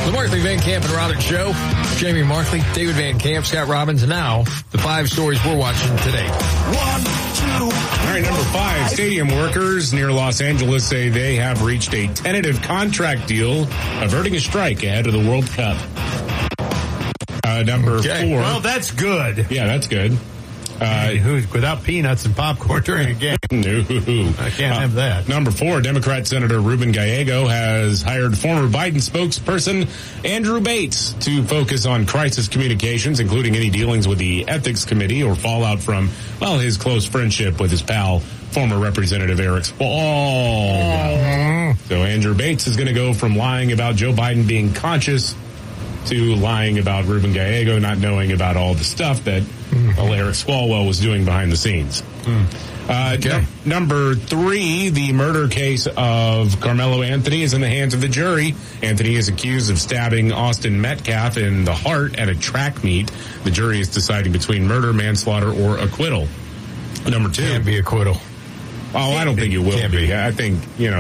The Markley, Van Camp, and Robbins Show. Jamie Markley, David Van Camp, Scott Robbins. And now, the 5 stories we're watching today. 1, 2. All right, number 5. Stadium workers near Los Angeles say they have reached a tentative contract deal averting a strike ahead of the World Cup. Number 4. Well, that's good. Yeah, that's good. Without peanuts and popcorn during a game. No. I can't have that. Number 4, Democrat Senator Ruben Gallego has hired former Biden spokesperson Andrew Bates to focus on crisis communications, including any dealings with the Ethics Committee or fallout from, well, his close friendship with his pal, former Representative Eric Sprague. So Andrew Bates is going to go from lying about Joe Biden being conscious to lying about Ruben Gallego not knowing about all the stuff that Eric Swalwell was doing behind the scenes. Number 3, the murder case of Carmelo Anthony is in the hands of the jury. Anthony is accused of stabbing Austin Metcalf in the heart at a track meet. The jury is deciding between murder, manslaughter, or acquittal. Number 2. Can't be acquittal. Oh, I don't think it will be. I think,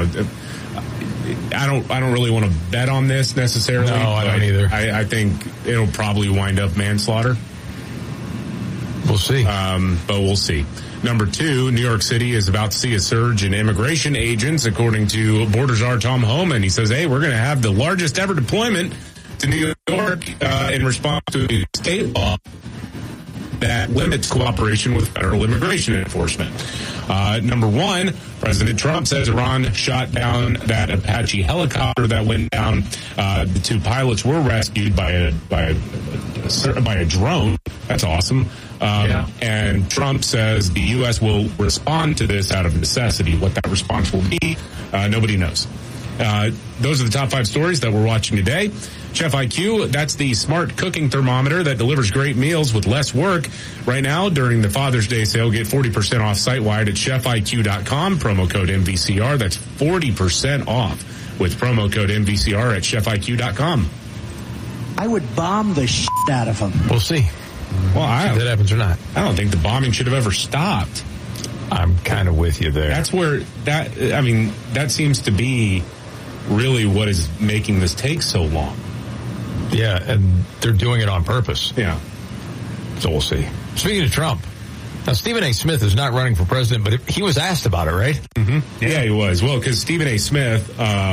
I don't really want to bet on this necessarily. No, I don't either. I think it'll probably wind up manslaughter. We'll see. But we'll see. Number 2, New York City is about to see a surge in immigration agents, according to Border Czar Tom Homan. He says, hey, we're going to have the largest ever deployment to New York in response to a state law that limits cooperation with federal immigration enforcement. Number 1, President Trump says Iran shot down that Apache helicopter that went down. The 2 pilots were rescued by a drone. That's awesome. And Trump says the U.S. will respond to this out of necessity. What that response will be, nobody knows. Those are the top 5 stories that we're watching today. Chef IQ, that's the smart cooking thermometer that delivers great meals with less work. Right now, during the Father's Day sale, get 40% off site-wide at chefiq.com. Promo code MVCR. That's 40% off with promo code MVCR at chefiq.com. I would bomb the shit out of him. We'll see. Well, if that happens or not. I don't think the bombing should have ever stopped. I'm kind of with you there. That's where that seems to be really what is making this take so long. Yeah, and they're doing it on purpose. Yeah. So we'll see. Speaking of Trump, now Stephen A. Smith is not running for president, but he was asked about it, right? Mm-hmm. Yeah, he was. Well, because Stephen A. Smith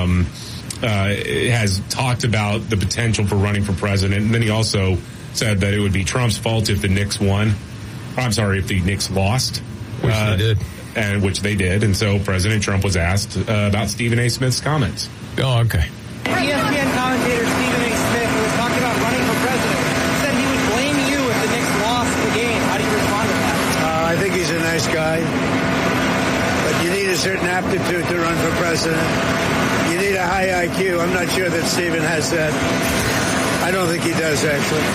has talked about the potential for running for president, and then he also said that it would be Trump's fault if the Knicks won. If the Knicks lost. Which they did. Which they did. And so President Trump was asked about Stephen A. Smith's comments. Oh, okay. ESPN commentator Stephen A. Smith, who was talking about running for president, said he would blame you if the Knicks lost the game. How do you respond to that? I think he's a nice guy. But you need a certain aptitude to run for president. You need a high IQ. I'm not sure that Stephen has that. I don't think he does, actually.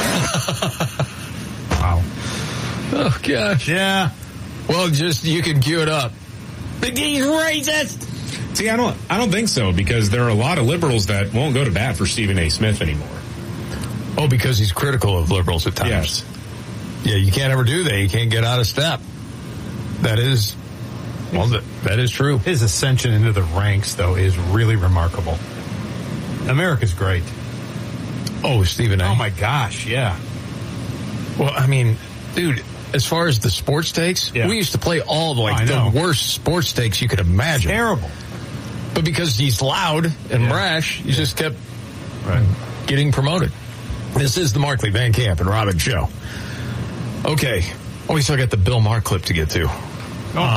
Wow. Oh, gosh. Yeah. Well, you can cue it up. But he's racist. See, I don't think so, because there are a lot of liberals that won't go to bat for Stephen A. Smith anymore. Oh, because he's critical of liberals at times. Yes. Yeah, you can't ever do that. You can't get out of step. That is true. His ascension into the ranks, though, is really remarkable. America's great. Oh, Stephen A. Oh, my gosh, yeah. Well, I mean, dude, as far as the sports takes, we used to play all the worst sports takes you could imagine. Terrible. But because he's loud and brash, he just kept getting promoted. This is the Markley, Van Camp, and Robbins Show. Okay. Oh, we still got the Bill Maher clip to get to.